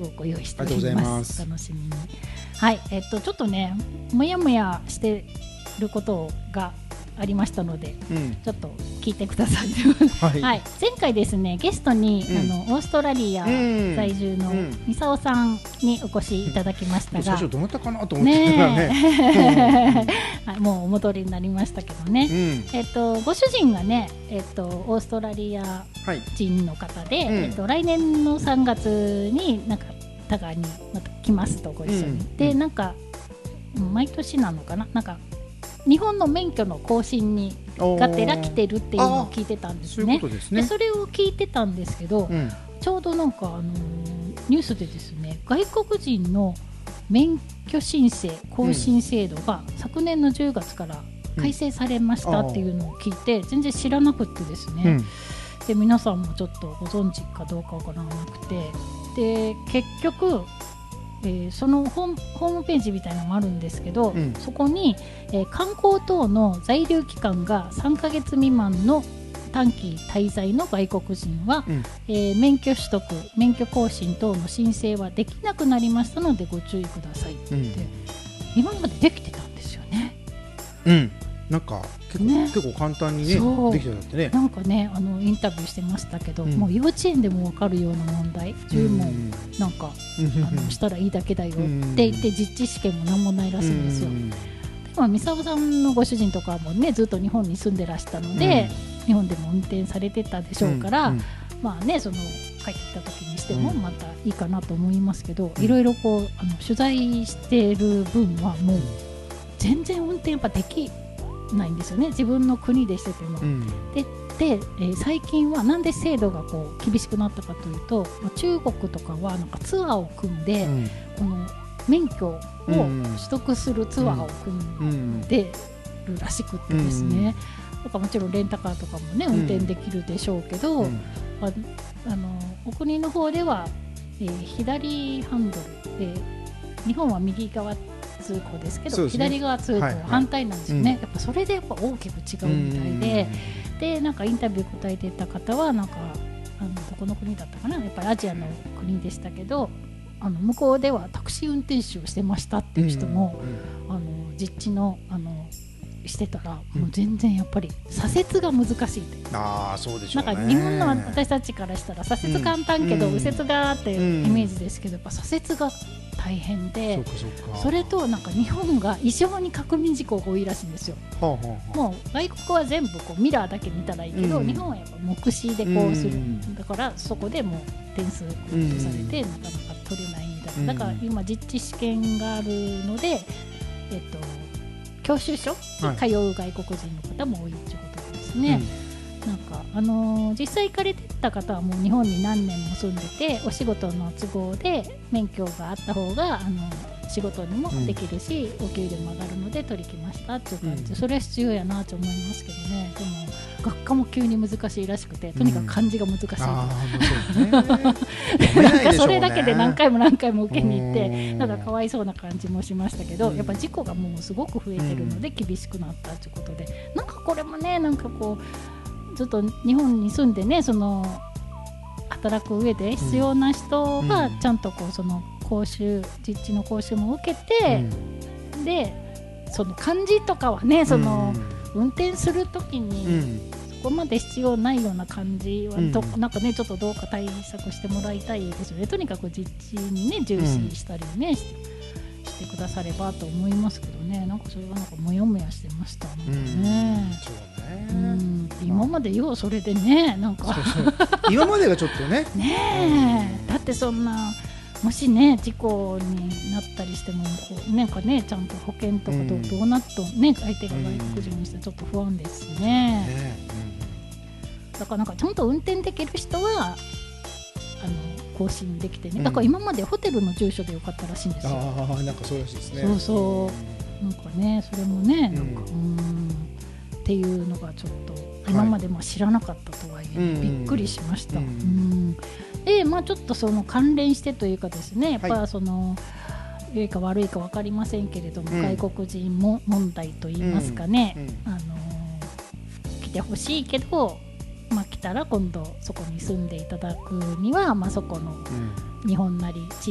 をご用意しております。お楽しみに。はい、ちょっとねもやもやしてることがありましたので、ちょっと聞いてください。はい、前回ですねゲストに、オーストラリア在住のミサオさんにお越しいただきましたが、 最初どなたかなと思ってたらね、 はい、もうお戻りになりましたけどね、ご主人がね、オーストラリア人の方で、来年の3月になんかタガにまた来ますとご一緒に、でなんか毎年なのかな、なんか日本の免許の更新にがてら来てるっていうのを聞いてたんですね。でそれを聞いてたんですけど、ちょうどなんか、ニュースでですね外国人の免許申請更新制度が昨年の10月から改正されましたっていうのを聞いて、全然知らなくてですね、で皆さんもちょっとご存知かどうかわからなくて、で結局そのホームページみたいなのもあるんですけど、そこに、観光等の在留期間が3ヶ月未満の短期滞在の外国人は、免許取得免許更新等の申請はできなくなりましたのでご注意くださいって言って、今までできてたんですよね。 なんか結構簡単にねできてたってね。 なんかねインタビューしてましたけど、もう幼稚園でも分かるような問題10問なんかしたらいいだけだよって言って実地試験もなんもないらしいんですよ。でもミサオさんのご主人とかもねずっと日本に住んでらしたので、日本でも運転されてたでしょうから、まあねその帰ってきた時にしてもまたいいかなと思いますけど、いろいろこう取材してる分はもう全然運転やっぱできないんですよね、自分の国でしてても。で、最近はなんで制度がこう厳しくなったかというと、中国とかはなんかツアーを組んで、この免許を取得するツアーを組んでるらしくってですね、だからもちろんレンタカーとかもね運転できるでしょうけど、お国の方では、左ハンドルで日本は右側通行ですけど、左側通行反対なんですよね。やっぱそれでやっぱ大きく違うみたいで、でなんかインタビュー答えてた方はなんかどこの国だったかな、やっぱりアジアの国でしたけど、向こうではタクシー運転手をしてましたっていう人も、実地のしてたら、もう全然やっぱり左折が難しいって。 そうでしょうね。 なんか日本の私たちからしたら左折簡単けど右折がっていうイメージですけど、やっぱ左折が大変で、それとなんか日本が異常に確認事項が多いらしいんですよ。もう外国は全部こうミラーだけ見たらいいけど、日本はやっぱ目視でこうする、だからそこでもう点数カットされてなかなか取れないみたいな。だから今実地試験があるので、教習所に通う外国人の方も多いということですね。なんか実際行かれてた方はもう日本に何年も住んでて、お仕事の都合で免許があった方が仕事にもできるし、お給料も上がるので取り来ましたっていう感じで、それは必要やなと思いますけどね。でも学科も急に難しいらしくて、とにかく漢字が難しいとか、なんかそれだけで何回も何回も受けに行って、なんかかわいそうな感じもしましたけど、やっぱ事故がもうすごく増えてるので厳しくなったということで、なんかこれもね、なんかこうずっと日本に住んでね、その働く上で必要な人がちゃんとこうその講習、実地の講習も受けて、でその漢字とかはね、その運転するときにそこまで必要ないような漢字はなんかねちょっとどうか対策してもらいたいですよね。とにかく実地にね重視したりね、してくださればと思いますけどね。なんかそれがなんかモヤモヤしてましたね。今までようそれでね、なんか今までがちょっとねだってそんなもしね事故になったりしてもなんかねちゃんと保険とかどうなっとね、相手が外国人にしてちょっと不安ですしね。だからなんかちゃんと運転できる人は更新できてね、だから今までホテルの住所でよかったらしいんですよ。 なんかそうらしいですね。 そうなんかね、それもね、なんかっていうのがちょっと今まで知らなかったとはいえ、びっくりしました。でちょっとその関連してというかですね、やっぱその良いか悪いか分かりませんけれども、外国人も問題といいますかね、来てほしいけど、来たら今度そこに住んでいただくには、そこの日本なり地